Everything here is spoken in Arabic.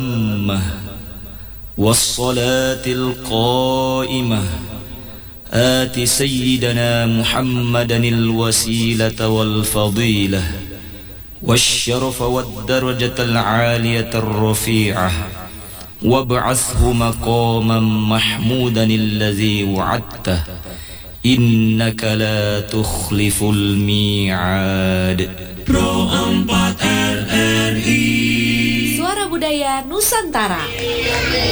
التامة والصلاة القائمة آت سيدنا محمدا الوسيلة والفضيلة والشرف والدرجة العالية الرفيعة وابعثه مقاما محمودا الذي وعدته إنك لا تخلف الميعاد. Pro 4 RRI Suara Budaya Nusantara.